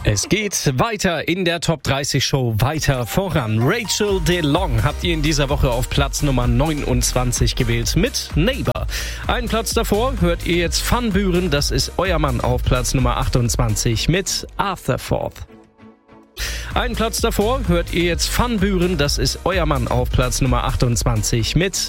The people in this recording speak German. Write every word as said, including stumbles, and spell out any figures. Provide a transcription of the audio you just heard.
Es geht weiter in der Top dreißig Show, weiter voran. Rachel DeLong habt ihr in dieser Woche auf Platz Nummer neunundzwanzig gewählt mit Neighbor. Einen Platz davor hört ihr jetzt Van Buren, das ist euer Mann auf Platz Nummer achtundzwanzig mit Afterthought. Einen Platz davor hört ihr jetzt Van Buren, das ist euer Mann auf Platz Nummer achtundzwanzig mit